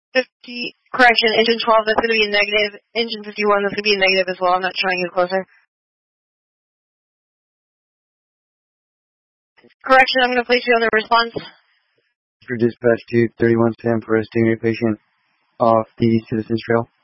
Correction, engine 12, that's going to be a negative. Engine 51, that's going to be a negative as well. I'm not trying to get closer. Correction, I'm going to place you on the response. For dispatch to 31 Sam for a stingray patient off the Citizens Trail.